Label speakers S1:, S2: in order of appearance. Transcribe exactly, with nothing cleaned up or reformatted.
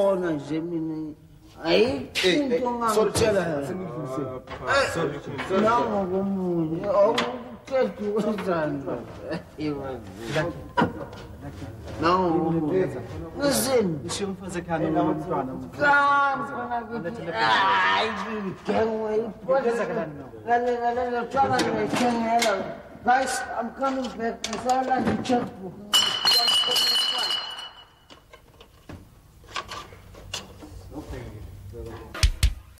S1: uyabona nje mina ayikho ngangitshela sorry nangokomunye awuqeda ukwenzani nangokomunye listen
S2: ngisho umfazi ekhaya nomntwana
S1: hayi ngengwe iphoza kale kale lotshwana ngiyithengela guys I'm coming back ngisala ngicheckbook